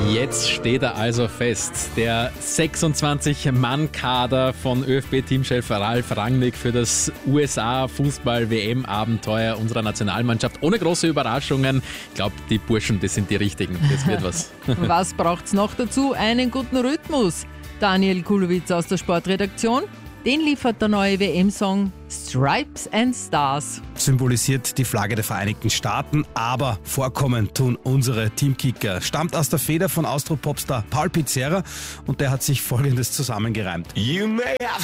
Jetzt steht er also fest. Der 26-Mann-Kader von ÖFB-Teamchef Ralf Rangnick für das USA-Fußball-WM-Abenteuer unserer Nationalmannschaft. Ohne große Überraschungen. Ich glaube, die Burschen, das sind die Richtigen. Das wird was. Was braucht's noch dazu? Einen guten Rhythmus. Daniel Kulowitz aus der Sportredaktion. Den liefert der neue WM-Song Stripes and Stars. Symbolisiert die Flagge der Vereinigten Staaten, aber vorkommen tun unsere Teamkicker. Stammt aus der Feder von Austro-Popstar Paul Pizzerra und der hat sich Folgendes zusammengereimt. You may have